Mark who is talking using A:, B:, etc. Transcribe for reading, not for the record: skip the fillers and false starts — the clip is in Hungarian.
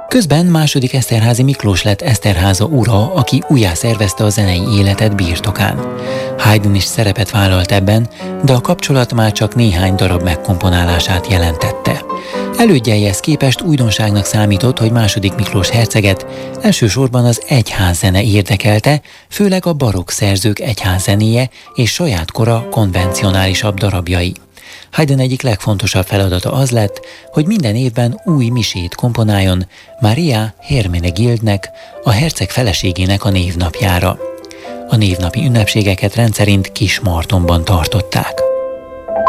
A: Közben második Eszterházy Miklós lett Eszterháza ura, aki újjászervezte a zenei életet birtokán. Haydn is szerepet vállalt ebben, de a kapcsolat már csak néhány darab megkomponálását jelentette. Elődjeihez képest újdonságnak számított, hogy második Miklós herceget elsősorban az egyházzene érdekelte, főleg a barokk szerzők egyházzenéje és saját kora konvencionálisabb darabjai. Haydn egyik legfontosabb feladata az lett, hogy minden évben új misét komponáljon Maria Hermenegildnek, a herceg feleségének a névnapjára. A névnapi ünnepségeket rendszerint Kismartonban tartották.